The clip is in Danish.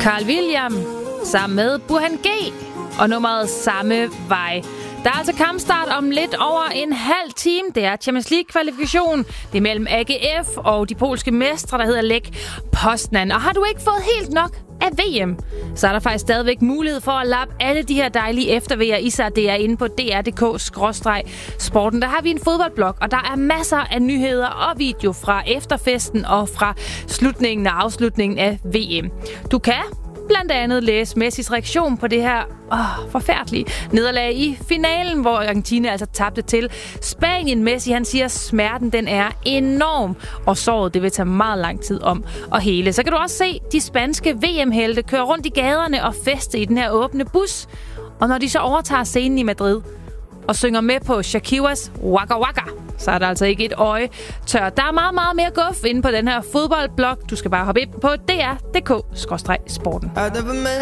Carl William sammen med Burhan G og nummeret Samme Vej. Der er altså kampstart om lidt over en halv time. Det er Champions League-kvalifikation. Det er mellem AGF og de polske mestre, der hedder Lech Poznan. Og har du ikke fået helt nok af VM, så er der faktisk stadigvæk mulighed for at lappe alle de her dejlige eftervejer i sig. Det er inde på dr.dk/sporten. Der har vi en fodboldblog, og der er masser af nyheder og video fra efterfesten og fra slutningen og afslutningen af VM. Du kan blandt andet læse Messis reaktion på det her forfærdelige nederlag i finalen, hvor Argentina altså tabte til Spanien. Messi, han siger, at smerten den er enorm, og såret det vil tage meget lang tid om at hele. Så kan du også se de spanske VM-helte køre rundt i gaderne og feste i den her åbne bus. Og når de så overtager scenen i Madrid og synger med på Shakiras Waka Waka, så er der altså ikke et øje tør. Der er meget, meget mere guf inde på den her fodboldblog. Du skal bare hoppe ind på dr.dk/sporten.